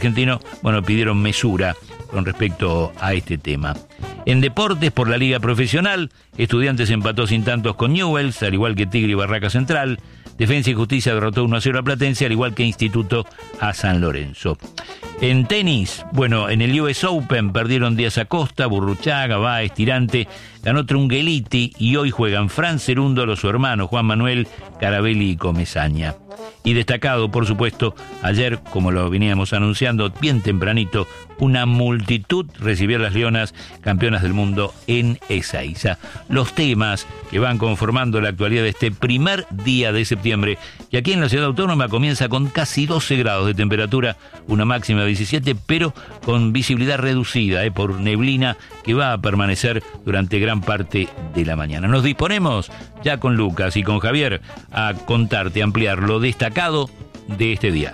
argentino, pidieron mesura con respecto a este tema. En deportes, por la Liga Profesional, Estudiantes empató sin tantos con Newell's, al igual que Tigre y Barraca Central. Defensa y Justicia derrotó 1-0 a Platense, al igual que Instituto a San Lorenzo. En tenis, en el US Open perdieron Díaz Acosta, Burruchaga, Báez, Tirante, ganó Trungeliti y hoy juegan Fran Cerúndolo, su hermano Juan Manuel, Carabelli y Comesaña. Y destacado, por supuesto, ayer, como lo veníamos anunciando bien tempranito, una multitud recibió a las Leonas, campeonas del mundo en Ezeiza. Los temas que van conformando la actualidad de este primer día de septiembre, y aquí en la Ciudad Autónoma comienza con casi 12 grados de temperatura, una máxima de 17, pero con visibilidad reducida por neblina que va a permanecer durante gran parte de la mañana. Nos disponemos ya con Lucas y con Javier a contarte, ampliar lo destacado de este día.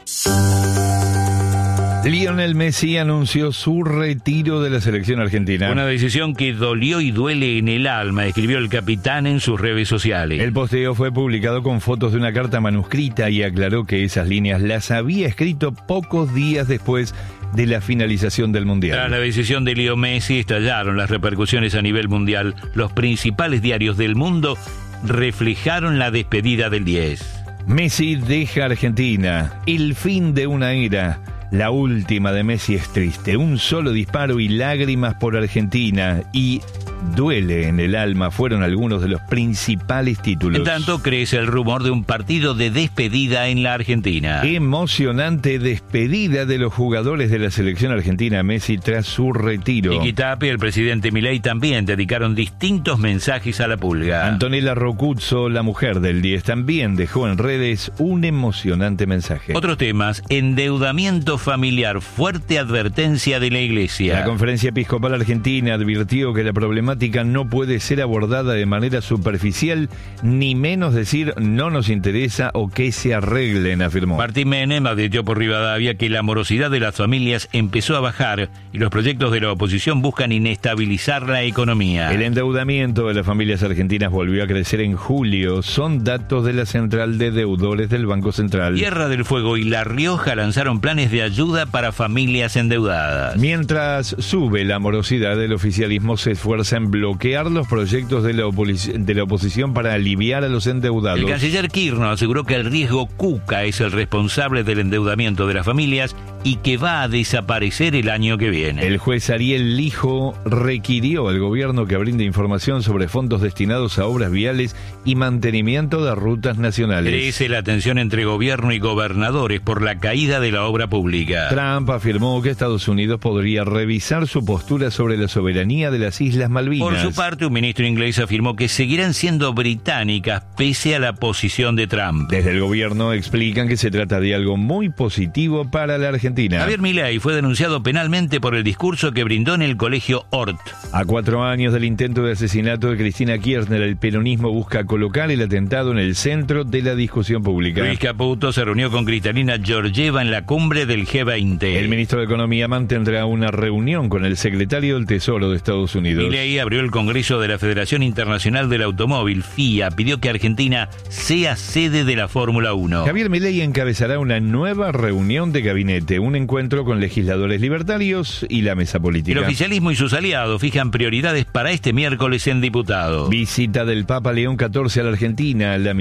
Lionel Messi anunció su retiro de la selección argentina. Una decisión que dolió y duele en el alma, escribió el capitán en sus redes sociales. El posteo fue publicado con fotos de una carta manuscrita y aclaró que esas líneas las había escrito pocos días después de la finalización del Mundial. Tras la decisión de Leo Messi, estallaron las repercusiones a nivel mundial. Los principales diarios del mundo reflejaron la despedida del 10. Messi deja Argentina, el fin de una era. La última de Messi es triste, un solo disparo y lágrimas por Argentina, y duele en el alma, fueron algunos de los principales títulos. En tanto, crece el rumor de un partido de despedida en la Argentina. Emocionante despedida de los jugadores de la selección argentina Messi tras su retiro. Kiki Tapia y el presidente Milei también dedicaron distintos mensajes a la Pulga. Antonella Rocuzzo, la mujer del 10, también dejó en redes un emocionante mensaje. Otros temas: endeudamiento familiar, fuerte advertencia de la Iglesia. La Conferencia Episcopal Argentina advirtió que la problemática no puede ser abordada de manera superficial, ni menos decir no nos interesa o que se arreglen, afirmó. Martín Menem advirtió por Rivadavia que la morosidad de las familias empezó a bajar y los proyectos de la oposición buscan inestabilizar la economía. El endeudamiento de las familias argentinas volvió a crecer en julio, son datos de la Central de Deudores del Banco Central. Tierra del Fuego y La Rioja lanzaron planes de ayuda para familias endeudadas. Mientras sube la morosidad, el oficialismo se esfuerza en bloquear los proyectos de la oposición para aliviar a los endeudados. El canciller Kirchner aseguró que el riesgo Cuca es el responsable del endeudamiento de las familias y que va a desaparecer el año que viene. El juez Ariel Lijo requirió al gobierno que brinde información sobre fondos destinados a obras viales y mantenimiento de rutas nacionales. Crece la tensión entre gobierno y gobernadores por la caída de la obra pública. Trump afirmó que Estados Unidos podría revisar su postura sobre la soberanía de las Islas Malvinas. Por su parte, un ministro inglés afirmó que seguirán siendo británicas pese a la posición de Trump. Desde el gobierno explican que se trata de algo muy positivo para la Argentina. Javier Milei fue denunciado penalmente por el discurso que brindó en el colegio Hort. A 4 años del intento de asesinato de Cristina Kirchner, el peronismo busca colocar el atentado en el centro de la discusión pública. Luis Caputo se reunió con Cristalina Georgieva en la cumbre del G20. El ministro de Economía mantendrá una reunión con el secretario del Tesoro de Estados Unidos. Milei abrió el Congreso de la Federación Internacional del Automóvil, FIA, pidió que Argentina sea sede de la Fórmula 1. Javier Milei encabezará una nueva reunión de gabinete, un encuentro con legisladores libertarios y la mesa política. El oficialismo y sus aliados fijan prioridades para este miércoles en diputados. Visita del Papa León XIV a la Argentina. La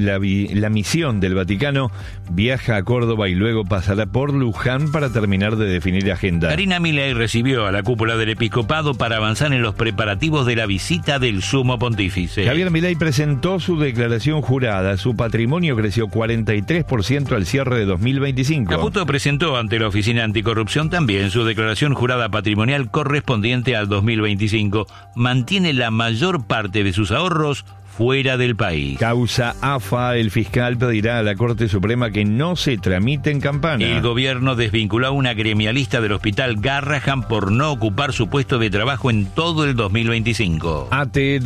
misión del Vaticano viaja a Córdoba y luego pasará por Luján para terminar de definir agenda. Karina Milei recibió a la cúpula del episcopado para avanzar en los preparativos de la visita del sumo pontífice. Javier Milei presentó su declaración jurada. Su patrimonio creció 43% al cierre de 2025. Caputo presentó ante la Oficina Anticorrupción también su declaración jurada patrimonial correspondiente al 2025. Mantiene la mayor parte de sus ahorros fuera del país. Causa AFA, el fiscal pedirá a la Corte Suprema que no se tramite en Campana. El gobierno desvinculó a una gremialista del hospital Garrahan por no ocupar su puesto de trabajo en todo el 2025. ATE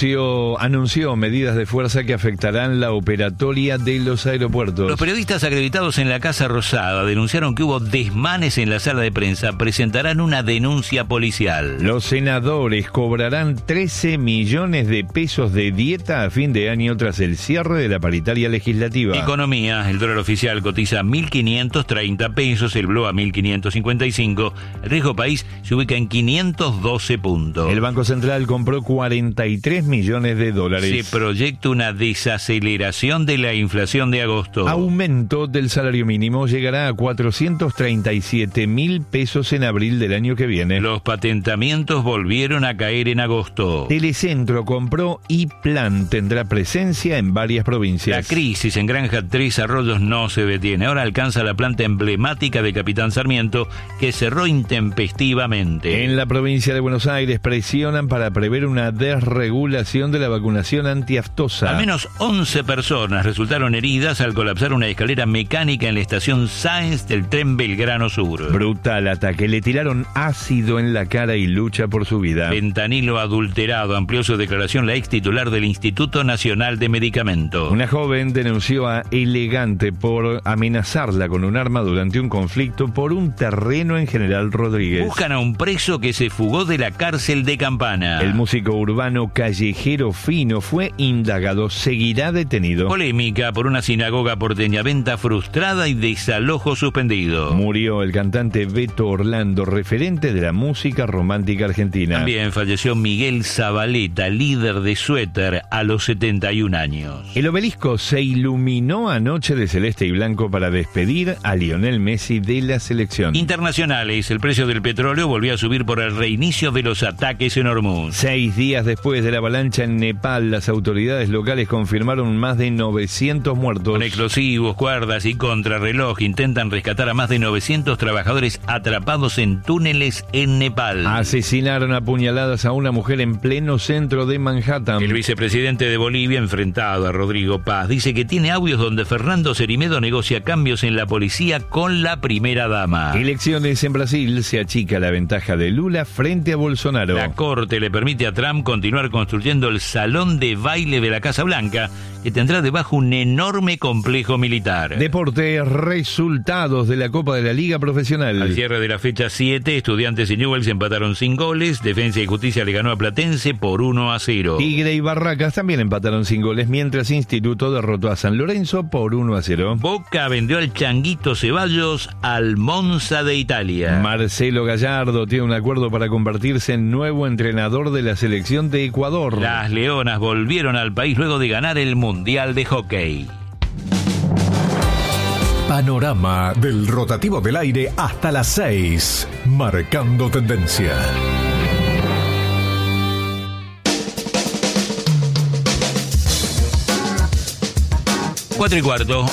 anunció medidas de fuerza que afectarán la operatoria de los aeropuertos. Los periodistas acreditados en la Casa Rosada denunciaron que hubo desmanes en la sala de prensa. Presentarán una denuncia policial. Los senadores cobrarán 13 millones de pesos de dietas resta a fin de año tras el cierre de la paritaria legislativa. Economía, el dólar oficial cotiza 1.530 pesos, el blue a 1.555, el riesgo país se ubica en 512 puntos. El Banco Central compró 43 millones de dólares. Se proyecta una desaceleración de la inflación de agosto. Aumento del salario mínimo llegará a 437.000 pesos en abril del año que viene. Los patentamientos volvieron a caer en agosto. Telecentro compró y Plan tendrá presencia en varias provincias. La crisis en Granja Tres Arroyos no se detiene. Ahora alcanza la planta emblemática de Capitán Sarmiento, que cerró intempestivamente. En la provincia de Buenos Aires presionan para prever una desregulación de la vacunación antiaftosa. Al menos 11 personas resultaron heridas al colapsar una escalera mecánica en la estación Sáenz del tren Belgrano Sur. Brutal ataque, le tiraron ácido en la cara y lucha por su vida. Fentanilo adulterado, amplió su declaración la ex titular del Instituto Nacional de Medicamentos. Una joven denunció a Elegante por amenazarla con un arma durante un conflicto por un terreno en General Rodríguez. Buscan a un preso que se fugó de la cárcel de Campana. El músico urbano Callejero Fino fue indagado, seguirá detenido. Polémica por una sinagoga porteña, venta frustrada y desalojo suspendido. Murió el cantante Beto Orlando, referente de la música romántica argentina. También falleció Miguel Zabaleta, líder de Suéter, a los 71 años. El Obelisco se iluminó anoche de celeste y blanco para despedir a Lionel Messi de la selección. Internacionales, el precio del petróleo volvió a subir por el reinicio de los ataques en Hormuz. 6 días después de la avalancha en Nepal, las autoridades locales confirmaron más de 900 muertos. Con explosivos, cuerdas y contrarreloj intentan rescatar a más de 900 trabajadores atrapados en túneles en Nepal. Asesinaron a puñaladas a una mujer en pleno centro de Manhattan. El vicepresidente de Bolivia, enfrentado a Rodrigo Paz, dice que tiene audios donde Fernando Cerimedo negocia cambios en la policía con la primera dama. Elecciones en Brasil, se achica la ventaja de Lula frente a Bolsonaro. La corte le permite a Trump continuar construyendo el salón de baile de la Casa Blanca, que tendrá debajo un enorme complejo militar. Deportes, resultados de la Copa de la Liga Profesional. Al cierre de la fecha 7, Estudiantes y Newell's empataron sin goles, Defensa y Justicia le ganó a Platense por 1-0. Tigre y Barracas también empataron sin goles, mientras Instituto derrotó a San Lorenzo por 1-0. Boca vendió al Changuito Ceballos al Monza de Italia. Marcelo Gallardo tiene un acuerdo para convertirse en nuevo entrenador de la selección de Ecuador. Las Leonas volvieron al país luego de ganar el Mundial de Hockey. Panorama del rotativo del aire hasta las 6, marcando tendencia. 4:15,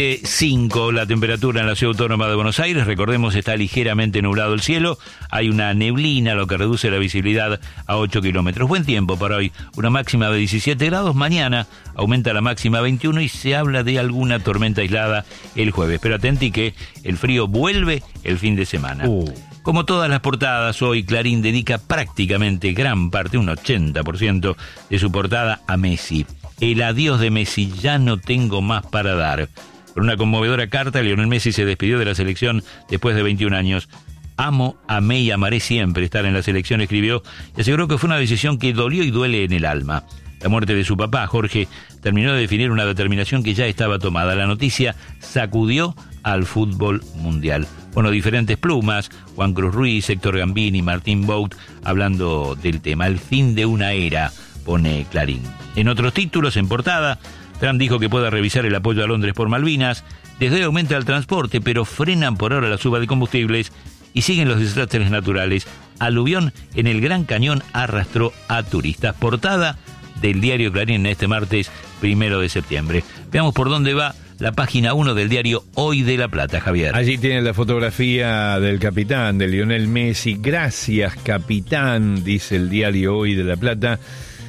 11:05 la temperatura en la Ciudad Autónoma de Buenos Aires. Recordemos, está ligeramente nublado el cielo. Hay una neblina, lo que reduce la visibilidad a 8 kilómetros. Buen tiempo para hoy. Una máxima de 17 grados. Mañana aumenta la máxima a 21 y se habla de alguna tormenta aislada el jueves. Pero atenti que el frío vuelve el fin de semana. Como todas las portadas, hoy Clarín dedica prácticamente gran parte, un 80% de su portada a Messi. El adiós de Messi, ya no tengo más para dar. Con una conmovedora carta, Lionel Messi se despidió de la selección después de 21 años. Amo, amé y amaré siempre estar en la selección, escribió, y aseguró que fue una decisión que dolió y duele en el alma. La muerte de su papá, Jorge, terminó de definir una determinación que ya estaba tomada. La noticia sacudió al fútbol mundial. Bueno, diferentes plumas, Juan Cruz Ruiz, Héctor Gambini, Martín Bout, hablando del tema. El fin de una era, pone Clarín. En otros títulos, en portada, Trump dijo que pueda revisar el apoyo a Londres por Malvinas. Desde hoy aumenta el transporte, pero frenan por ahora la suba de combustibles y siguen los desastres naturales. Aluvión en el Gran Cañón arrastró a turistas. Portada del diario Clarín este martes 1 de septiembre. Veamos por dónde va la página 1 del diario Hoy de La Plata, Javier. Allí tiene la fotografía del capitán, de Lionel Messi. Gracias, capitán, dice el diario Hoy de La Plata.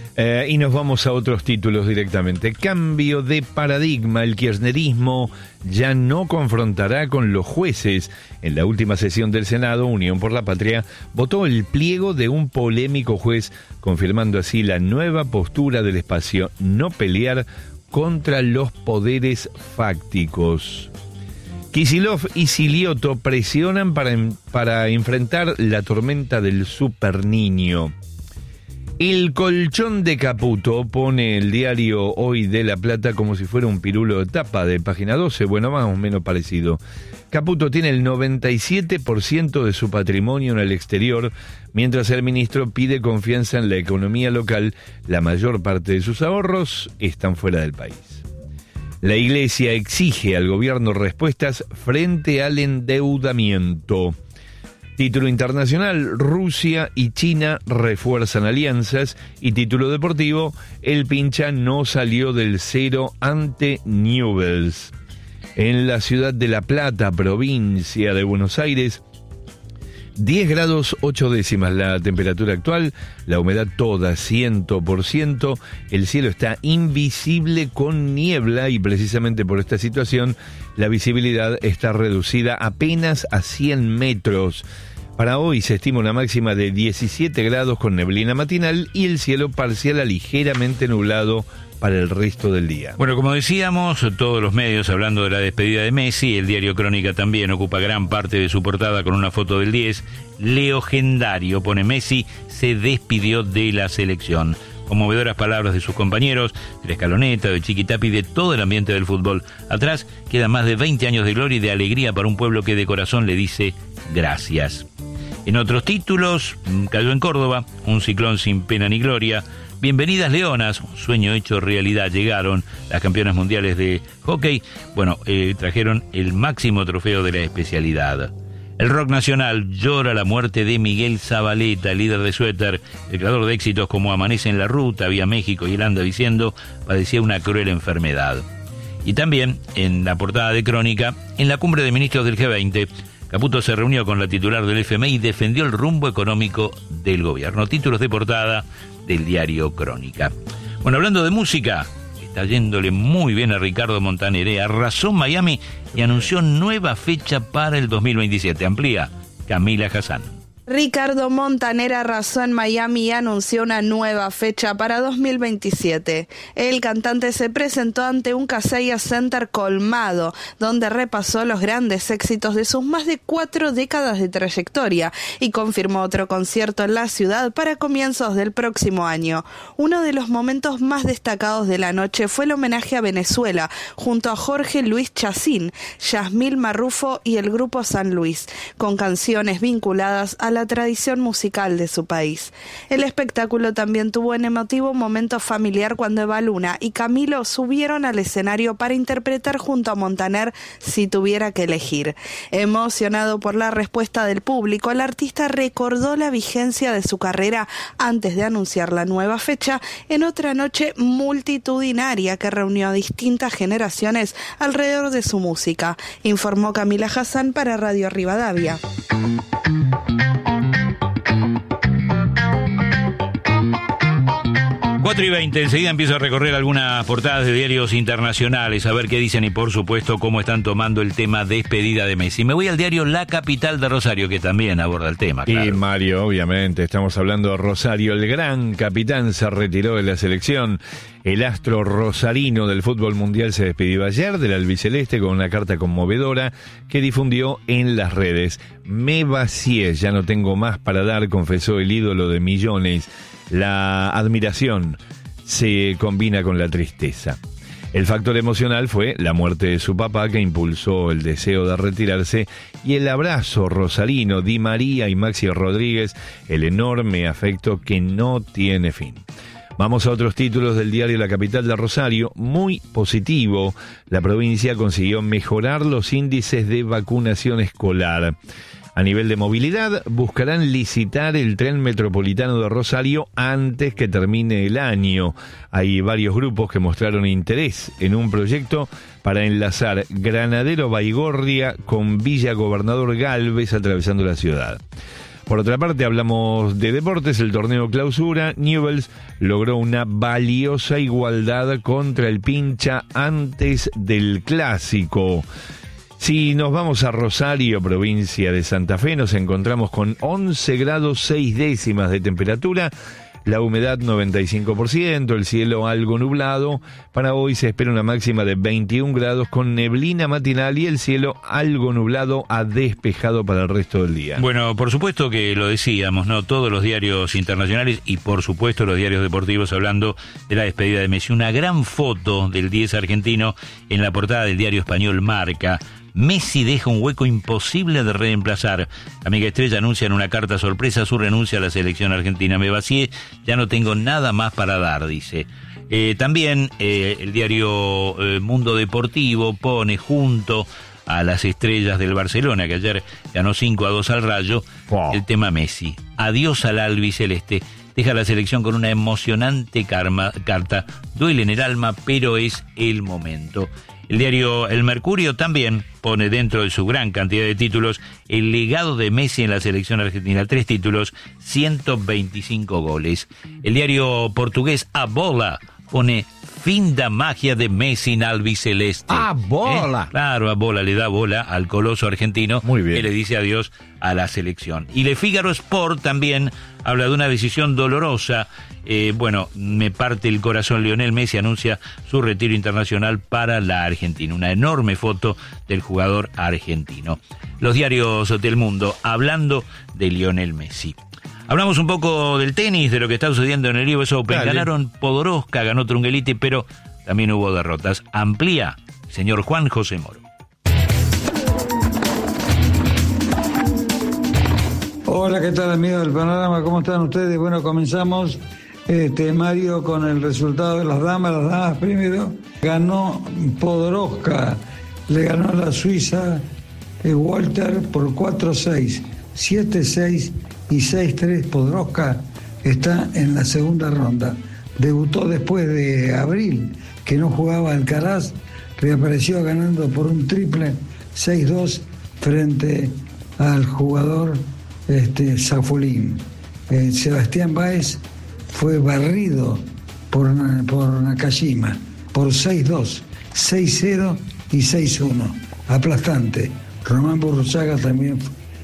Y nos vamos a otros títulos directamente. Cambio de paradigma. El kirchnerismo ya no confrontará con los jueces. En la última sesión del Senado, Unión por la Patria votó el pliego de un polémico juez, confirmando así la nueva postura del espacio: no pelear contra los poderes fácticos. Kicillof y Silioto presionan para enfrentar la tormenta del superniño. El colchón de Caputo, pone el diario Hoy de La Plata como si fuera un pirulo de tapa de página 12, bueno, más o menos parecido. Caputo tiene el 97% de su patrimonio en el exterior, mientras el ministro pide confianza en la economía local. La mayor parte de sus ahorros están fuera del país. La Iglesia exige al gobierno respuestas frente al endeudamiento. Título internacional, Rusia y China refuerzan alianzas. Y título deportivo, el Pincha no salió del cero ante Newell's. En la ciudad de La Plata, provincia de Buenos Aires, 10 grados 8 décimas la temperatura actual, la humedad toda 100%, el cielo está invisible con niebla y precisamente por esta situación la visibilidad está reducida apenas a 100 metros. Para hoy se estima una máxima de 17 grados con neblina matinal y el cielo parcial a ligeramente nublado para el resto del día. Bueno, como decíamos, todos los medios hablando de la despedida de Messi, el diario Crónica también ocupa gran parte de su portada con una foto del 10. Legendario, pone Messi, se despidió de la selección. Conmovedoras palabras de sus compañeros, de Escaloneta, de Chiquitapi, de todo el ambiente del fútbol. Atrás quedan más de 20 años de gloria y de alegría para un pueblo que de corazón le dice gracias. En otros títulos, cayó en Córdoba, un ciclón sin pena ni gloria. Bienvenidas Leonas, un sueño hecho realidad. Llegaron las campeonas mundiales de hockey. Bueno, trajeron el máximo trofeo de la especialidad. El rock nacional llora la muerte de Miguel Zabaleta, líder de Suéter, el creador de éxitos como Amanece en la Ruta, Vía México y Él anda diciendo, padecía una cruel enfermedad. Y también, en la portada de Crónica, en la cumbre de ministros del G20, Caputo se reunió con la titular del FMI y defendió el rumbo económico del gobierno. Títulos de portada del diario Crónica. Bueno, hablando de música, está yéndole muy bien a Ricardo Montaner. Arrasó Miami y anunció nueva fecha para el 2027. Amplía Camila Hassan. Ricardo Montaner arrasó en Miami y anunció una nueva fecha para 2027. El cantante se presentó ante un Kaseya Center colmado, donde repasó los grandes éxitos de sus más de 4 décadas de trayectoria y confirmó otro concierto en la ciudad para comienzos del próximo año. Uno de los momentos más destacados de la noche fue el homenaje a Venezuela, junto a Jorge Luis Chacín, Yasmil Marrufo y el grupo San Luis, con canciones vinculadas a la tradición musical de su país. El espectáculo también tuvo un emotivo momento familiar cuando Eva Luna y Camilo subieron al escenario para interpretar junto a Montaner Si tuviera que elegir. Emocionado por la respuesta del público, el artista recordó la vigencia de su carrera antes de anunciar la nueva fecha en otra noche multitudinaria que reunió a distintas generaciones alrededor de su música, informó Camila Hassan para Radio Rivadavia. 4:20, enseguida empiezo a recorrer algunas portadas de diarios internacionales, a ver qué dicen y por supuesto cómo están tomando el tema despedida de Messi. Me voy al diario La Capital de Rosario, que también aborda el tema, claro. Y Mario, obviamente, estamos hablando de Rosario. El gran capitán se retiró de la selección. El astro rosarino del fútbol mundial se despidió ayer del albiceleste con una carta conmovedora que difundió en las redes. Me vacié, ya no tengo más para dar, confesó el ídolo de millones. La admiración se combina con la tristeza. El factor emocional fue la muerte de su papá, que impulsó el deseo de retirarse, y el abrazo rosarino, Di María y Maxi Rodríguez, el enorme afecto que no tiene fin. Vamos a otros títulos del diario La Capital de Rosario. Muy positivo, la provincia consiguió mejorar los índices de vacunación escolar. A nivel de movilidad, buscarán licitar el tren metropolitano de Rosario antes que termine el año. Hay varios grupos que mostraron interés en un proyecto para enlazar Granadero Baigorria con Villa Gobernador Galvez atravesando la ciudad. Por otra parte, hablamos de deportes. El torneo Clausura, Newell's logró una valiosa igualdad contra el Pincha antes del Clásico. Si nos vamos a Rosario, provincia de Santa Fe, nos encontramos con 11 grados 6 décimas de temperatura. la humedad 95%, el cielo algo nublado. Para hoy se espera una máxima de 21 grados con neblina matinal y el cielo algo nublado a despejado para el resto del día. Bueno, por supuesto que lo decíamos, ¿no? Todos los diarios internacionales y por supuesto los diarios deportivos hablando de la despedida de Messi. Una gran foto del 10 argentino en la portada del diario español Marca. Messi deja un hueco imposible de reemplazar. La mega estrella anuncia en una carta sorpresa su renuncia a la selección argentina. Me vacié, ya no tengo nada más para dar, dice. También el diario Mundo Deportivo pone junto a las estrellas del Barcelona, que ayer ganó 5-2 al Rayo, el tema Messi. Adiós al albiceleste. Deja la selección con una emocionante carta. Duele en el alma, pero es el momento. El diario El Mercurio también pone dentro de su gran cantidad de títulos el legado de Messi en la selección argentina. 3 títulos, 125 goles. El diario portugués A Bola pone fin da magia de Messi en albiceleste. ¡A bola! Claro, A Bola le da bola al coloso argentino. Muy bien. Que le dice adiós a la selección. Y Le Figaro Sport también habla de una decisión dolorosa. Me parte el corazón. Lionel Messi anuncia su retiro internacional para la Argentina. Una enorme foto del jugador argentino. Los diarios del mundo hablando de Lionel Messi. Hablamos un poco del tenis, de lo que está sucediendo en el US Open. Dale. Ganaron Podoroska, ganó Trungeliti, pero también hubo derrotas. Amplía, señor Juan José Moro. Hola, ¿qué tal, amigos del Panorama? ¿Cómo están ustedes? Bueno, comenzamos, Mario, con el resultado de las damas. Las damas primero ganó Podoroska, le ganó a la Suiza Walter por 4-6, 7-6 y 6-3. Podoroska está en la segunda ronda. Debutó después de abril, que no jugaba Alcaraz, reapareció ganando por un triple 6-2 frente al jugador Safulín. Sebastián Báez fue barrido por Nakajima por 6-2, 6-0 y 6-1. Aplastante. Román Burruchaga también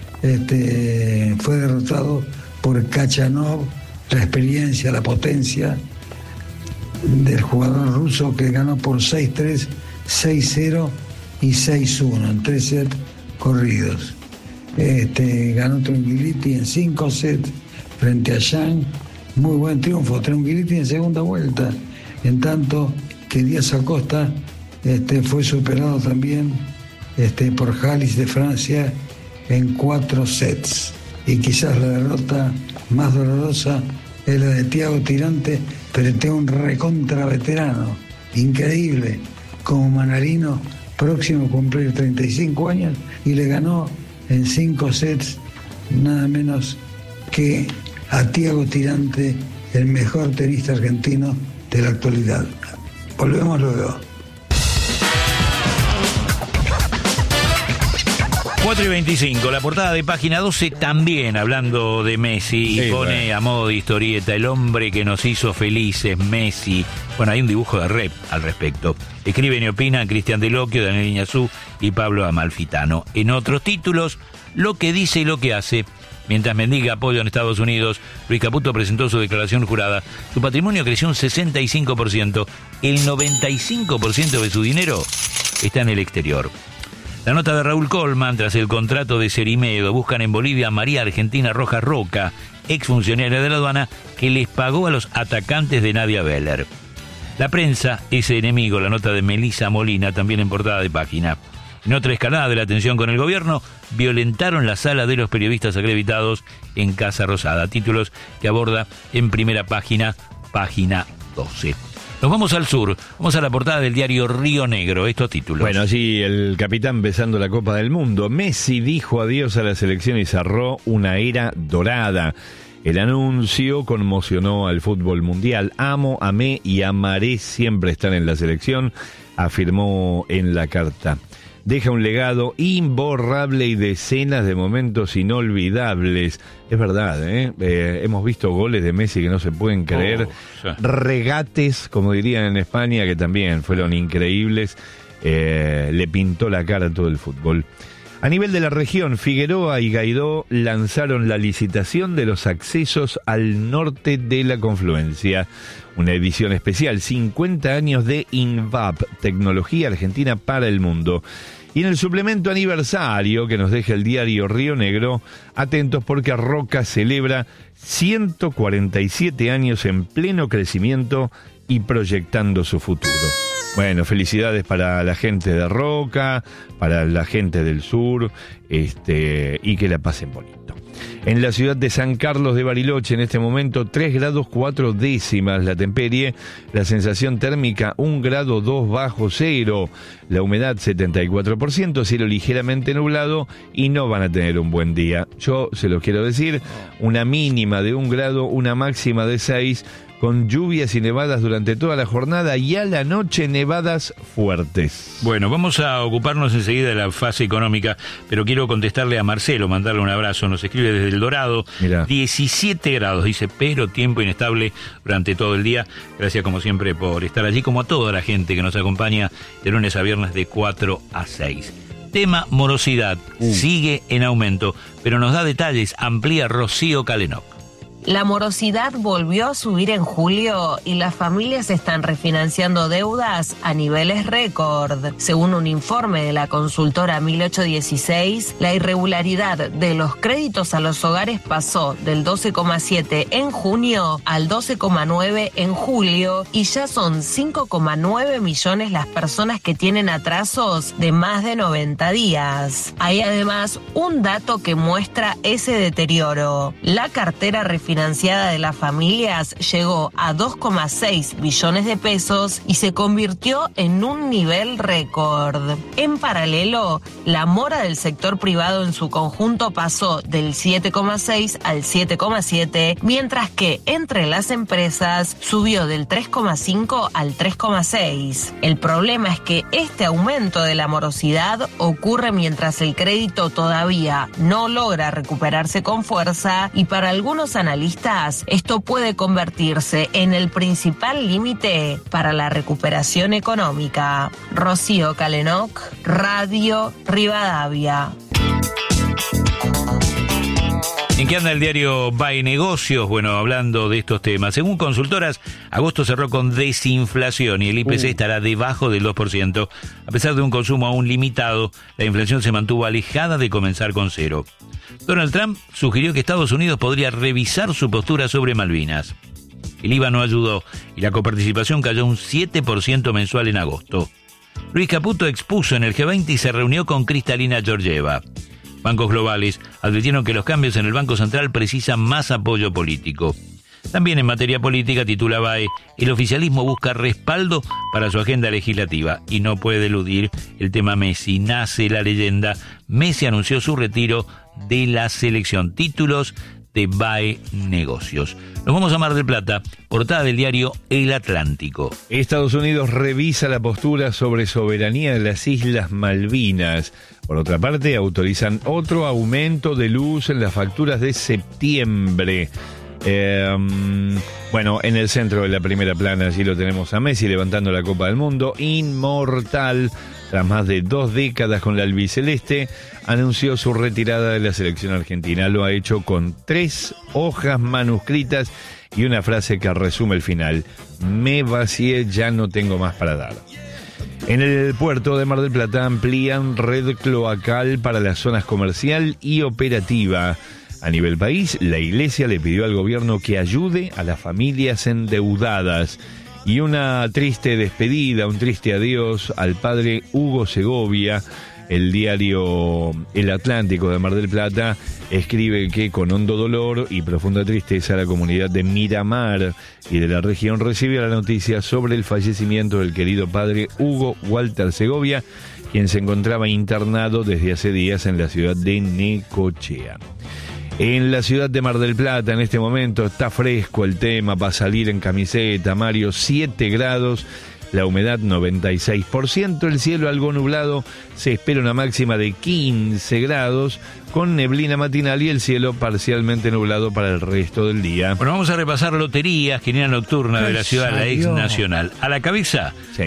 fue derrotado por Kachanov. La experiencia, la potencia del jugador ruso, que ganó por 6-3, 6-0 y 6-1 en 3 sets corridos. Ganó Trungeliti en 5 sets frente a Yang. Muy buen triunfo. Trungeliti en segunda vuelta. En tanto que Díaz Acosta fue superado también por Halis de Francia en 4 sets. Y quizás la derrota más dolorosa es la de Thiago Tirante frente a un recontra veterano. Increíble. Como Manarino, próximo a cumplir 35 años, y le ganó en 5 sets, nada menos que a Thiago Tirante, el mejor tenista argentino de la actualidad. Volvemos luego. 4:25, la portada de Página 12 también hablando de Messi, y pone a modo de historieta: el hombre que nos hizo felices, Messi. Bueno, hay un dibujo de rep al respecto. Escriben y opinan Cristian Delocchio, Daniel Iñazú y Pablo Amalfitano. En otros títulos, lo que dice y lo que hace. Mientras mendiga apoyo en Estados Unidos, Luis Caputo presentó su declaración jurada. Su patrimonio creció un 65%. El 95% de su dinero está en el exterior. La nota de Raúl Colman: tras el contrato de Cerimedo, buscan en Bolivia a María Argentina Rojas Roca, exfuncionaria de la aduana, que les pagó a los atacantes de Nadia Beller. La prensa es enemigo, la nota de Melissa Molina, también en portada de Página. En otra escalada de la tensión con el gobierno, violentaron la sala de los periodistas acreditados en Casa Rosada. Títulos que aborda en primera página, Página 12. Nos vamos al sur, vamos a la portada del diario Río Negro, estos títulos. Bueno, sí, el capitán besando la Copa del Mundo. Messi dijo adiós a la selección y cerró una era dorada. El anuncio conmocionó al fútbol mundial. Amo, amé y amaré siempre estar en la selección, afirmó en la carta. Deja un legado imborrable y decenas de momentos inolvidables. Es verdad, hemos visto goles de Messi que no se pueden creer. Regates, como dirían en España, que también fueron increíbles. Le pintó la cara a todo el fútbol. A nivel de la región, Figueroa y Guaidó lanzaron la licitación de los accesos al norte de la confluencia. Una edición especial, 50 años de INVAP, Tecnología Argentina para el Mundo. Y en el suplemento aniversario que nos deja el diario Río Negro, atentos porque Roca celebra 147 años en pleno crecimiento y proyectando su futuro. Bueno, felicidades para la gente de Roca, para la gente del sur, y que la pasen bonito. En la ciudad de San Carlos de Bariloche, en este momento, 3 grados 4 décimas la temperie, la sensación térmica 1 grado 2 bajo cero, la humedad 74%, cielo ligeramente nublado y no van a tener un buen día. Yo se los quiero decir, una mínima de 1 grado, una máxima de 6, con lluvias y nevadas durante toda la jornada y a la noche nevadas fuertes. Bueno, vamos a ocuparnos enseguida de la fase económica, pero quiero contestarle a Marcelo, mandarle un abrazo. Nos escribe desde El Dorado. Mirá. 17 grados, dice, pero tiempo inestable durante todo el día. Gracias como siempre por estar allí, como a toda la gente que nos acompaña de lunes a viernes de 4 a 6. Tema morosidad, sigue en aumento, pero nos da detalles, amplía Rocío Calenoc. La morosidad volvió a subir en julio y las familias están refinanciando deudas a niveles récord. Según un informe de la consultora 1816, la irregularidad de los créditos a los hogares pasó del 12,7 en junio al 12,9 en julio y ya son 5,9 millones las personas que tienen atrasos de más de 90 días. Hay además un dato que muestra ese deterioro. La cartera refinanciada de las familias llegó a 2,6 billones de pesos y se convirtió en un nivel récord. En paralelo, la mora del sector privado en su conjunto pasó del 7,6 al 7,7, mientras que entre las empresas subió del 3,5 al 3,6. El problema es que este aumento de la morosidad ocurre mientras el crédito todavía no logra recuperarse con fuerza y para algunos analistas esto puede convertirse en el principal límite para la recuperación económica. Rocío Calenoc, Radio Rivadavia. ¿En qué anda el diario BAE Negocios? Bueno, hablando de estos temas. Según consultoras, agosto cerró con desinflación y el IPC estará debajo del 2%. A pesar de un consumo aún limitado, la inflación se mantuvo alejada de comenzar con cero. Donald Trump sugirió que Estados Unidos podría revisar su postura sobre Malvinas. El IVA no ayudó y la coparticipación cayó un 7% mensual en agosto. Luis Caputo expuso en el G20 y se reunió con Kristalina Georgieva. Bancos globales advirtieron que los cambios en el Banco Central precisan más apoyo político. También en materia política, titula BAE, el oficialismo busca respaldo para su agenda legislativa y no puede eludir el tema Messi. Nace la leyenda. Messi anunció su retiro de la selección. Títulos de BAE Negocios. Nos vamos a Mar del Plata, portada del diario El Atlántico. Estados Unidos revisa la postura sobre soberanía de las Islas Malvinas. Por otra parte, autorizan otro aumento de luz en las facturas de septiembre. Bueno, en el centro de la primera plana allí lo tenemos a Messi levantando la Copa del Mundo, inmortal. Tras más de 2 décadas con la albiceleste, anunció su retirada de la selección argentina. Lo ha hecho con 3 hojas manuscritas y una frase que resume el final: me vacié, ya no tengo más para dar. En el puerto de Mar del Plata amplían red cloacal para las zonas comercial y operativa. A nivel país, la Iglesia le pidió al gobierno que ayude a las familias endeudadas. Y una triste despedida, un triste adiós al padre Hugo Segovia. El diario El Atlántico de Mar del Plata escribe que con hondo dolor y profunda tristeza la comunidad de Miramar y de la región recibe la noticia sobre el fallecimiento del querido padre Hugo Walter Segovia, quien se encontraba internado desde hace días en la ciudad de Necochea. En la ciudad de Mar del Plata en este momento está fresco el tema para salir en camiseta, Mario, 7 grados, la humedad 96%, el cielo algo nublado, se espera una máxima de 15 grados, con neblina matinal y el cielo parcialmente nublado para el resto del día. Bueno, vamos a repasar loterías, quiniela nocturna de la ciudad, la ex nacional. A la cabeza, Sí.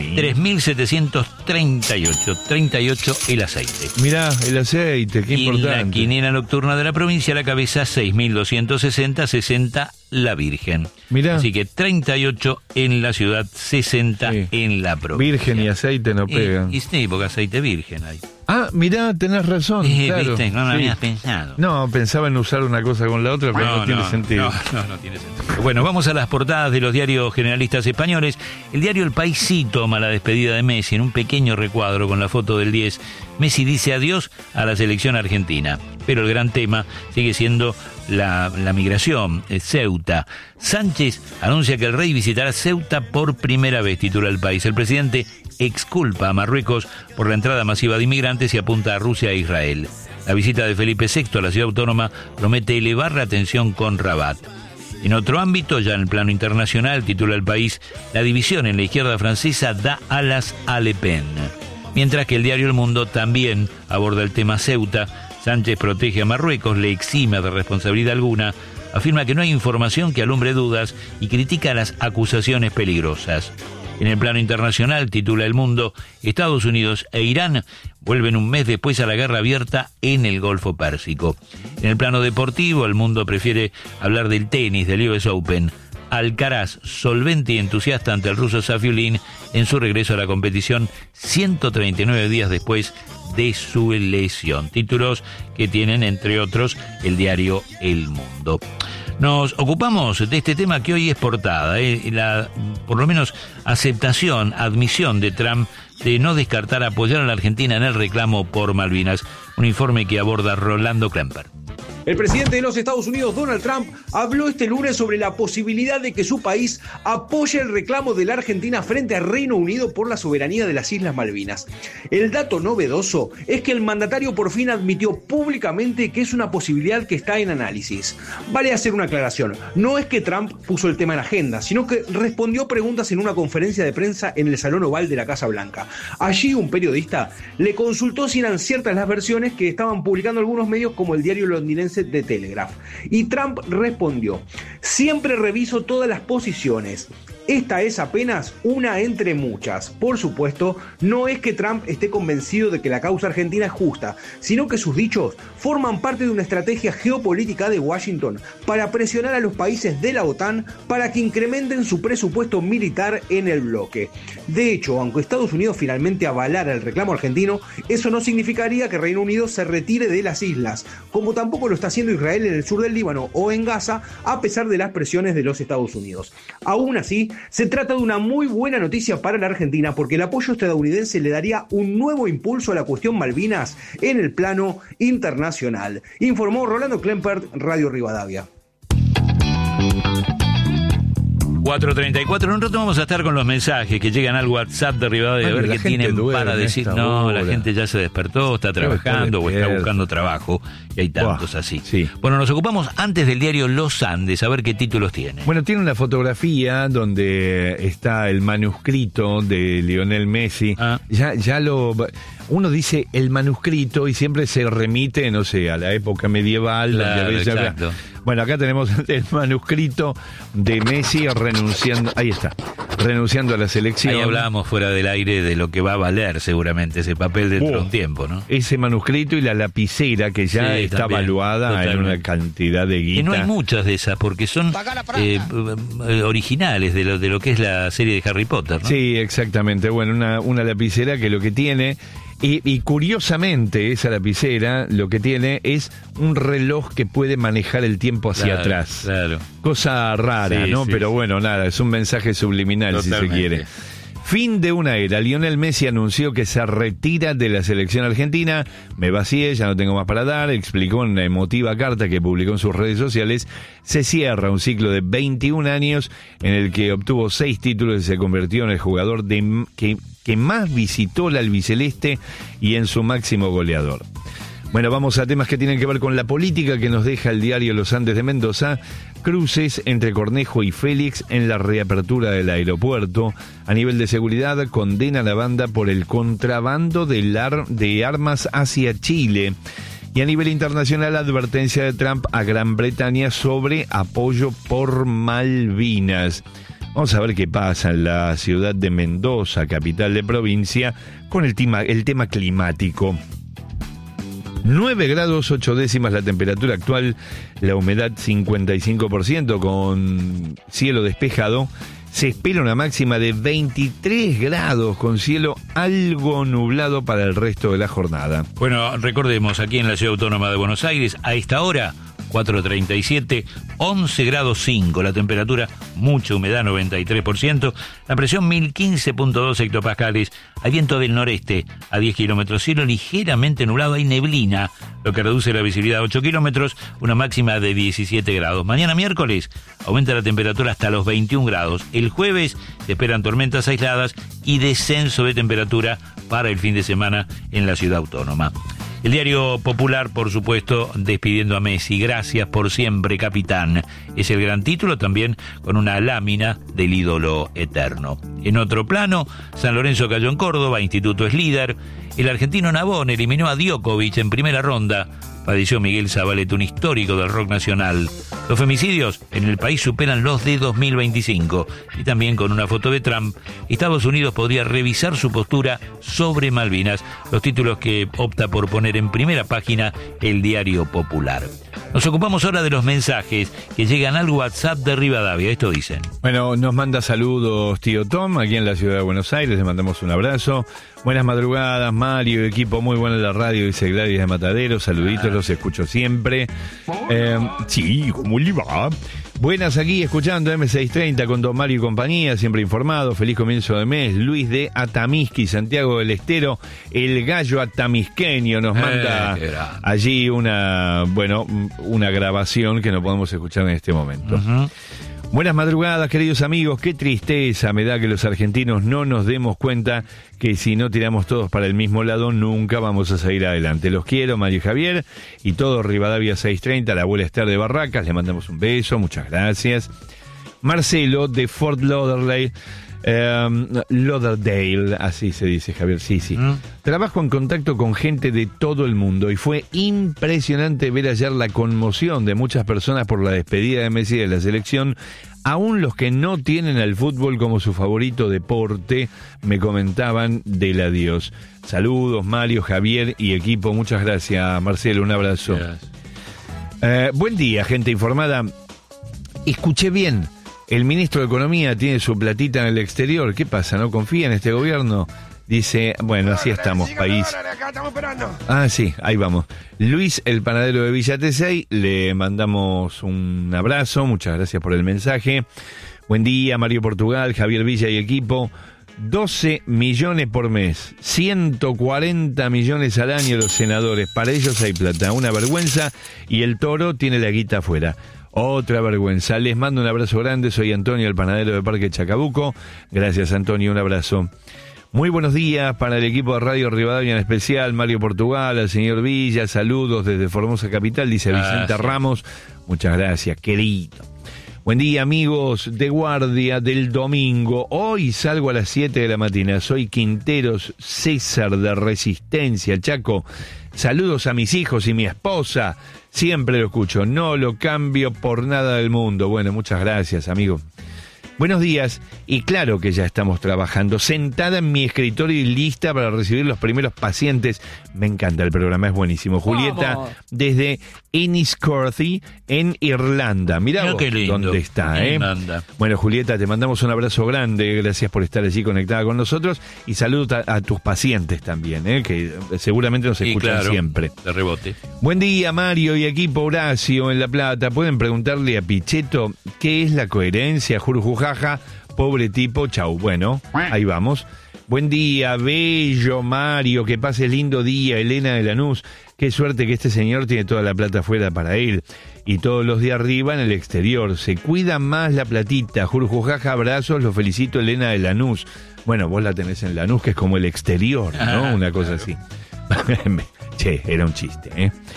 3.738, 38 el aceite. Mirá, el aceite, qué Y importante. la quiniela nocturna de la provincia, a la cabeza, 6.260, 60 la Virgen. Mirá. Así que 38 en la ciudad, 60 Sí. en la provincia. Virgen y aceite no pegan. Y sí, porque aceite virgen hay. Ah, mirá, tenés razón. Claro. Viste, no lo Sí. habías pensado. No, pensaba en usar una cosa con la otra, pero no tiene sentido. No tiene sentido. Bueno, vamos a las portadas de los diarios generalistas españoles. El diario El País sí toma la despedida de Messi en un pequeño recuadro con la foto del 10. Messi dice adiós a la selección argentina. Pero el gran tema sigue siendo la migración, Ceuta. Sánchez anuncia que el rey visitará Ceuta por primera vez, titula El País. El presidente exculpa a Marruecos por la entrada masiva de inmigrantes y apunta a Rusia e Israel. La visita de Felipe VI a la ciudad autónoma promete elevar la tensión con Rabat. En otro ámbito, ya en el plano internacional, titula El País, la división en la izquierda francesa da alas a Le Pen. Mientras que el diario El Mundo también aborda el tema Ceuta. Sánchez protege a Marruecos, le exime de responsabilidad alguna, afirma que no hay información que alumbre dudas y critica las acusaciones peligrosas. En el plano internacional, titula El Mundo, Estados Unidos e Irán vuelven un mes después a la guerra abierta en el Golfo Pérsico. En el plano deportivo, El Mundo prefiere hablar del tenis, del US Open. Alcaraz, solvente y entusiasta ante el ruso Safiullin en su regreso a la competición 139 días después de su lesión. Títulos que tienen, entre otros, el diario El Mundo. Nos ocupamos de este tema que hoy es portada, la, por lo menos, admisión de Trump de no descartar apoyar a la Argentina en el reclamo por Malvinas. Un informe que aborda Rolando Klemper. El presidente de los Estados Unidos, Donald Trump, habló este lunes sobre la posibilidad de que su país apoye el reclamo de la Argentina frente al Reino Unido por la soberanía de las Islas Malvinas. El dato novedoso es que el mandatario por fin admitió públicamente que es una posibilidad que está en análisis. Vale hacer una aclaración, no es que Trump puso el tema en agenda, sino que respondió preguntas en una conferencia de prensa en el Salón Oval de la Casa Blanca. Allí un periodista le consultó si eran ciertas las versiones que estaban publicando algunos medios como el diario londinense de Telegraph. Y Trump respondió: siempre reviso todas las posiciones. Esta es apenas una entre muchas. Por supuesto, no es que Trump esté convencido de que la causa argentina es justa, sino que sus dichos forman parte de una estrategia geopolítica de Washington para presionar a los países de la OTAN para que incrementen su presupuesto militar en el bloque. De hecho, aunque Estados Unidos finalmente avalara el reclamo argentino, eso no significaría que Reino Unido se retire de las islas, como tampoco lo está haciendo Israel en el sur del Líbano o en Gaza, a pesar de las presiones de los Estados Unidos. Aún así, se trata de una muy buena noticia para la Argentina porque el apoyo estadounidense le daría un nuevo impulso a la cuestión Malvinas en el plano internacional, informó Rolando Klemper, Radio Rivadavia. 4:34, en un rato vamos a estar con los mensajes que llegan al WhatsApp de Rivadavia, a ver qué tienen para decir. No, la gente ya se despertó, está trabajando o está buscando trabajo, y hay tantos así. Sí. Bueno, nos ocupamos antes del diario Los Andes, a ver qué títulos tiene. Bueno, tiene una fotografía donde está el manuscrito de Lionel Messi. Uno dice el manuscrito y siempre se remite, no sé, a la época medieval. Claro, donde exacto. Bueno, acá tenemos el manuscrito de Messi renunciando a la selección. Ahí hablábamos fuera del aire de lo que va a valer seguramente ese papel dentro de un tiempo, ¿no? Ese manuscrito y la lapicera que ya está también, valuada totalmente. en una cantidad de guita. Y no hay muchas de esas porque son originales de lo que es la serie de Harry Potter, ¿no? Sí, exactamente. Bueno, una lapicera que lo que tiene... Y curiosamente, esa lapicera lo que tiene es un reloj que puede manejar el tiempo hacia atrás. Claro. Cosa rara, Sí, ¿no? sí, Pero bueno, nada, es un mensaje subliminal, Totalmente. si se quiere. Fin de una era. Lionel Messi anunció que se retira de la selección argentina. Me vacié, ya no tengo más para dar. Explicó en una emotiva carta que publicó en sus redes sociales. Se cierra un ciclo de 21 años en el que obtuvo 6 títulos y se convirtió en el jugador que más visitó la albiceleste y en su máximo goleador. Bueno, vamos a temas que tienen que ver con la política que nos deja el diario Los Andes de Mendoza. Cruces entre Cornejo y Félix en la reapertura del aeropuerto. A nivel de seguridad, condena a la banda por el contrabando de armas hacia Chile. Y a nivel internacional, advertencia de Trump a Gran Bretaña sobre apoyo por Malvinas. Vamos a ver qué pasa en la ciudad de Mendoza, capital de provincia, con el tema climático. 9 grados 8 décimas la temperatura actual, la humedad 55% con cielo despejado. Se espera una máxima de 23 grados con cielo algo nublado para el resto de la jornada. Bueno, recordemos, aquí en la Ciudad Autónoma de Buenos Aires, a esta hora, 4:37, 11 grados 5, la temperatura, mucha humedad, 93%, la presión 1015.2 hectopascales, hay viento del noreste a 10 kilómetros, cielo ligeramente nublado, hay neblina, lo que reduce la visibilidad a 8 kilómetros, una máxima de 17 grados. Mañana miércoles aumenta la temperatura hasta los 21 grados. El jueves se esperan tormentas aisladas y descenso de temperatura para el fin de semana en la Ciudad Autónoma. El diario Popular, por supuesto, despidiendo a Messi. Gracias por siempre, capitán. Es el gran título, también con una lámina del ídolo eterno. En otro plano, San Lorenzo cayó en Córdoba, Instituto es líder. El argentino Nabón eliminó a Djokovic en primera ronda. Falleció Miguel Zabaleta, un histórico del rock nacional. Los femicidios en el país superan los de 2025. Y también con una foto de Trump, Estados Unidos podría revisar su postura sobre Malvinas. Los títulos que opta por poner en primera página el diario Popular. Nos ocupamos ahora de los mensajes que llegan al WhatsApp de Rivadavia. Esto dicen. Bueno, nos manda saludos tío Tom, aquí en la ciudad de Buenos Aires, le mandamos un abrazo. Buenas madrugadas, Mario, equipo muy bueno en la radio, dice Gladys de Matadero, saluditos, los escucho siempre. Sí, ¿cómo le va? Buenas aquí, escuchando M630 con Don Mario y compañía, siempre informado, feliz comienzo de mes. Luis de Atamisqui, Santiago del Estero, el gallo atamisqueño nos manda allí una grabación que no podemos escuchar en este momento. Buenas madrugadas, queridos amigos. Qué tristeza me da que los argentinos no nos demos cuenta que si no tiramos todos para el mismo lado, nunca vamos a seguir adelante. Los quiero, Mario y Javier, y todo Rivadavia 630, la abuela Esther de Barracas, le mandamos un beso, muchas gracias. Marcelo, de Fort Lauderdale, así se dice, Javier, sí. Trabajo en contacto con gente de todo el mundo y fue impresionante ver ayer la conmoción de muchas personas por la despedida de Messi de la selección. Aún los que no tienen al fútbol como su favorito deporte me comentaban del adiós. Saludos, Mario, Javier y equipo. Muchas gracias, Marcelo, un abrazo. Buen día, gente informada. Escuché bien. El ministro de Economía tiene su platita en el exterior. ¿Qué pasa? ¿No confía en este gobierno? Dice, bueno, así estamos, país. Ah, sí, ahí vamos. Luis, el panadero de Villa Tesey, le mandamos un abrazo. Muchas gracias por el mensaje. Buen día, Mario Portugal, Javier Villa y equipo. 12 millones por mes, 140 millones al año los senadores. Para ellos hay plata, una vergüenza. Y el Toro tiene la guita afuera. Otra vergüenza. Les mando un abrazo grande. Soy Antonio, el panadero de Parque Chacabuco. Gracias, Antonio. Un abrazo. Muy buenos días para el equipo de Radio Rivadavia, en especial Mario Portugal, al señor Villa. Saludos desde Formosa Capital, dice Vicente Ramos. Muchas gracias, querido. Buen día, amigos de guardia del domingo. Hoy salgo a las 7 de la mañana. Soy Quinteros César de Resistencia, Chaco. Saludos a mis hijos y mi esposa. Siempre lo escucho, no lo cambio por nada del mundo. Bueno, muchas gracias, amigo. Buenos días, y claro que ya estamos trabajando, sentada en mi escritorio y lista para recibir los primeros pacientes. Me encanta el programa, es buenísimo. Julieta, desde Enniscorthy, en Irlanda. Mirá vos dónde está, Irlanda. Bueno, Julieta, te mandamos un abrazo grande, gracias por estar allí conectada con nosotros, y saludos a tus pacientes también, que seguramente nos escuchan siempre. De rebote. Buen día, Mario y equipo. Horacio, en La Plata. Pueden preguntarle a Pichetto qué es la coherencia, Jurjujaja. Pobre tipo, chau. Bueno, ahí vamos. Buen día, bello Mario, que pases lindo día, Elena de Lanús. Qué suerte que este señor tiene toda la plata afuera para él. Y todos los de arriba en el exterior. Se cuida más la platita. Jurjujaja, abrazos, lo felicito, Elena de Lanús. Bueno, vos la tenés en Lanús, que es como el exterior, ¿no? Una cosa así. Che, era un chiste,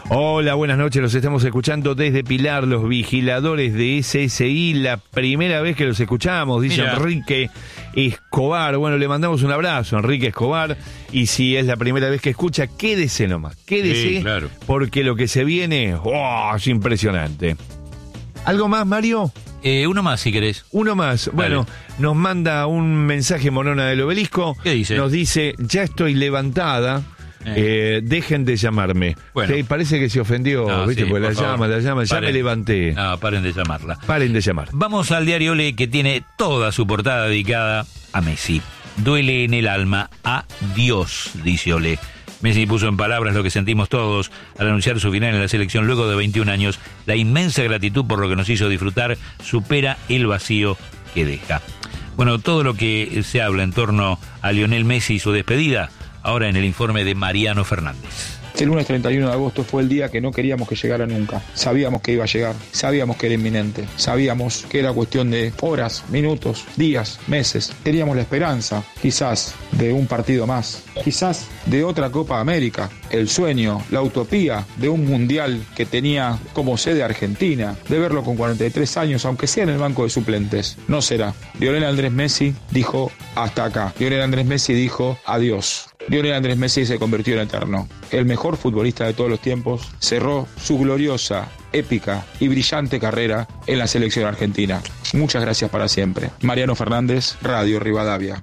Hola, buenas noches, los estamos escuchando desde Pilar, los vigiladores de SSI, la primera vez que los escuchamos, dice Mira. Enrique Escobar. Bueno, le mandamos un abrazo a Enrique Escobar, y si es la primera vez que escucha, quédese nomás, quédese, Sí, claro. porque lo que se viene, es impresionante. ¿Algo más, Mario? Uno más, si querés. Uno más. Bueno, nos manda un mensaje Monona del Obelisco. ¿Qué dice? Nos dice, ya estoy levantada. Dejen de llamarme. Bueno. Sí, parece que se ofendió, No, ¿viste? sí, Porque por favor. la llama, ya Paren. me levanté. No, paren de llamarla. Paren de llamar. Vamos al diario Ole, que tiene toda su portada dedicada a Messi. Duele en el alma a Dios, dice Ole. Messi puso en palabras lo que sentimos todos al anunciar su final en la selección luego de 21 años. La inmensa gratitud por lo que nos hizo disfrutar supera el vacío que deja. Bueno, todo lo que se habla en torno a Lionel Messi y su despedida, ahora en el informe de Mariano Fernández. El lunes 31 de agosto fue el día que no queríamos que llegara nunca. Sabíamos que iba a llegar, sabíamos que era inminente, sabíamos que era cuestión de horas, minutos, días, meses. Teníamos la esperanza, quizás, de un partido más, quizás de otra Copa América, el sueño, la utopía de un mundial que tenía como sede Argentina, de verlo con 43 años, aunque sea en el banco de suplentes. No será. Lionel Andrés Messi dijo hasta acá. Lionel Andrés Messi dijo adiós. Lionel Andrés Messi se convirtió en eterno. El mejor futbolista de todos los tiempos cerró su gloriosa, épica y brillante carrera en la selección argentina. Muchas gracias para siempre. Mariano Fernández, Radio Rivadavia.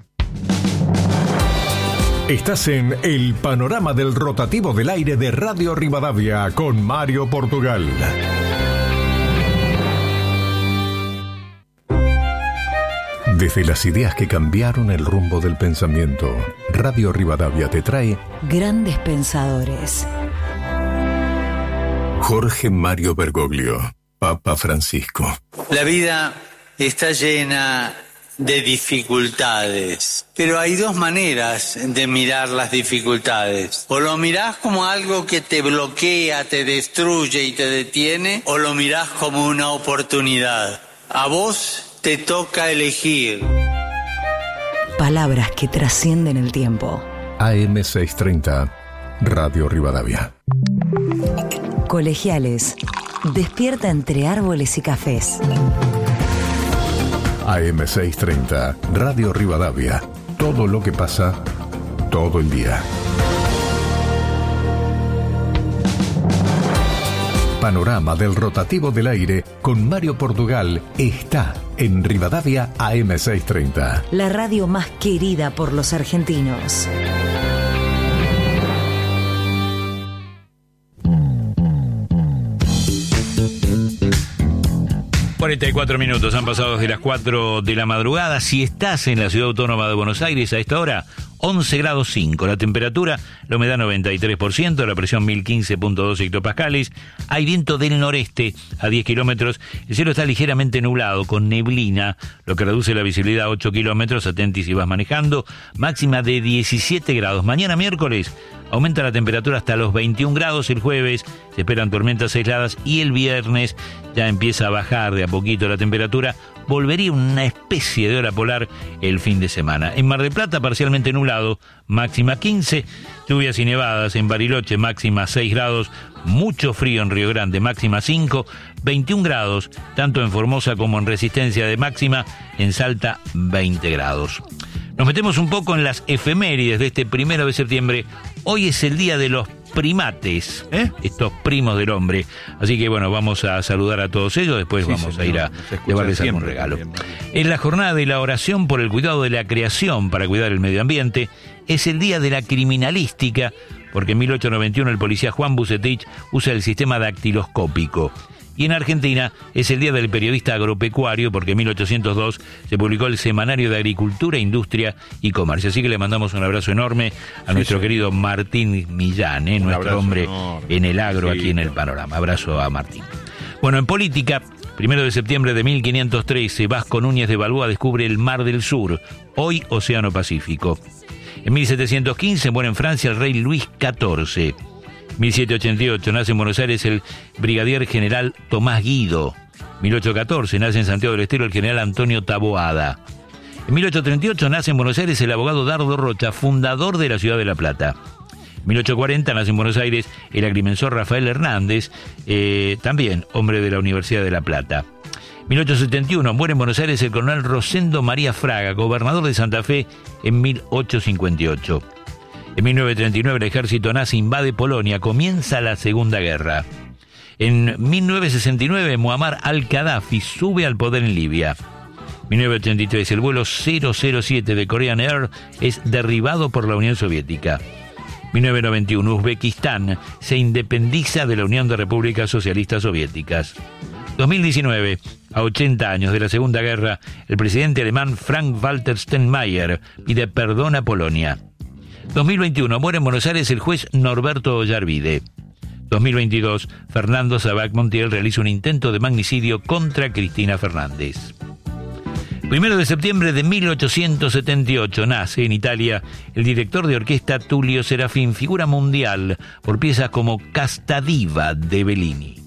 Estás en el panorama del rotativo del aire de Radio Rivadavia con Mario Portugal. Desde las ideas que cambiaron el rumbo del pensamiento, Radio Rivadavia te trae Grandes Pensadores. Jorge Mario Bergoglio, Papa Francisco. La vida está llena de dificultades, pero hay dos maneras de mirar las dificultades. O lo mirás como algo que te bloquea, te destruye y te detiene, o lo mirás como una oportunidad. A vos te toca elegir. Palabras que trascienden el tiempo. AM630, Radio Rivadavia. Colegiales. Despierta entre árboles y cafés. AM630, Radio Rivadavia. Todo lo que pasa, todo el día. Panorama del rotativo del aire con Mario Portugal está en Rivadavia AM630. La radio más querida por los argentinos. ...44 han pasado desde las 4 de la madrugada. Si estás en la Ciudad Autónoma de Buenos Aires a esta hora, 11 grados 5. La temperatura, la humedad 93%, la presión 1015.2 hectopascales. Hay viento del noreste a 10 kilómetros. El cielo está ligeramente nublado, con neblina, lo que reduce la visibilidad a 8 kilómetros. Atenti si vas manejando. Máxima de 17 grados. Mañana miércoles aumenta la temperatura hasta los 21 grados. El jueves se esperan tormentas aisladas y el viernes ya empieza a bajar de a poquito la temperatura. Volvería una especie de hora polar el fin de semana. En Mar del Plata parcialmente nublado, máxima 15, lluvias y nevadas en Bariloche, máxima 6 grados, mucho frío en Río Grande, máxima 5, 21 grados, tanto en Formosa como en Resistencia de máxima, en Salta 20 grados. Nos metemos un poco en las efemérides de este 1 de septiembre. Hoy es el día de los primates, estos primos del hombre. Así que bueno, vamos a saludar a todos ellos, después vamos a ir a llevarles algún regalo. Es la jornada de la oración por el cuidado de la creación para cuidar el medio ambiente. Es el día de la criminalística, porque en 1891 el policía Juan Bucetich usa el sistema dactiloscópico. Y en Argentina es el día del periodista agropecuario, porque en 1802 se publicó el Semanario de Agricultura, Industria y Comercio. Así que le mandamos un abrazo enorme a nuestro querido Martín Millán, nuestro hombre enorme en el agro aquí en el panorama. Abrazo a Martín. Bueno, en política, 1 de septiembre de 1513, Vasco Núñez de Balboa descubre el Mar del Sur, hoy Océano Pacífico. En 1715 muere en Francia el rey Luis XIV. 1788 nace en Buenos Aires el brigadier general Tomás Guido. 1814 nace en Santiago del Estero el general Antonio Taboada. En 1838 nace en Buenos Aires el abogado Dardo Rocha, fundador de la ciudad de La Plata. 1840 nace en Buenos Aires el agrimensor Rafael Hernández, también hombre de la Universidad de La Plata. 1871 muere en Buenos Aires el coronel Rosendo María Fraga, gobernador de Santa Fe en 1858. En 1939 el ejército nazi invade Polonia, comienza la Segunda Guerra. En 1969 Muammar al-Gaddafi sube al poder en Libia. 1983 el vuelo 007 de Korean Air es derribado por la Unión Soviética. 1991 Uzbekistán se independiza de la Unión de Repúblicas Socialistas Soviéticas. 2019, a 80 años de la Segunda Guerra, el presidente alemán Frank-Walter Steinmeier pide perdón a Polonia. 2021, muere en Buenos Aires el juez Norberto Ollarvide. 2022, Fernando Sabac Montiel realiza un intento de magnicidio contra Cristina Fernández. 1 de septiembre de 1878 nace en Italia el director de orquesta Tullio Serafin, figura mundial por piezas como Casta Diva de Bellini.